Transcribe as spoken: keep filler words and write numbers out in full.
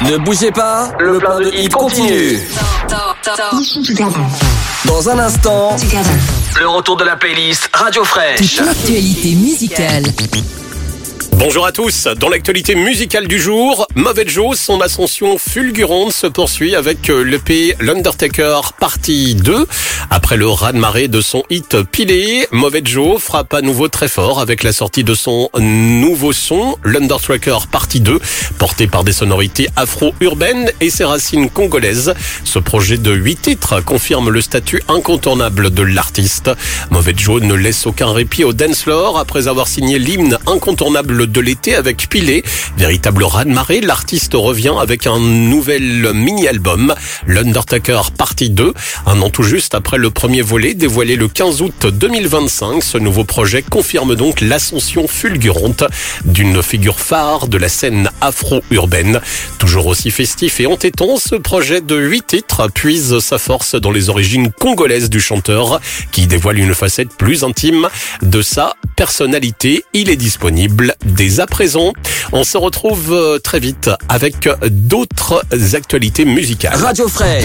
Ne bougez pas, le plein de hits continue. Dans un instant, le retour de la playlist Radio Fraîche. Toute l'actualité musicale. Bonjour à tous. Dans l'actualité musicale du jour, Mauvais Joe, son ascension fulgurante se poursuit avec l'E P L'Undertaker Partie deux. Après le raz-de-marée de son hit Pilé, Mauvais Joe frappe à nouveau très fort avec la sortie de son nouveau son, L'Undertaker Partie deux, porté par des sonorités afro-urbaines et ses racines congolaises. Ce projet de huit titres confirme le statut incontournable de l'artiste. Mauvais Joe ne laisse aucun répit au dance floor après avoir signé l'hymne incontournable de l'été avec Pilé. Véritable raz-de-marée, l'artiste revient avec un nouvel mini-album, L'Undertaker Partie deux. Un an tout juste après le premier volet, dévoilé le quinze août deux mille vingt-cinq, ce nouveau projet confirme donc l'ascension fulgurante d'une figure phare de la scène afro-urbaine. Toujours aussi festif et entêtant, ce projet de huit titres puise sa force dans les origines congolaises du chanteur, qui dévoile une facette plus intime de sa personnalité. Il est disponible dès à présent. On se retrouve très vite avec d'autres actualités musicales. Radio Fraîche.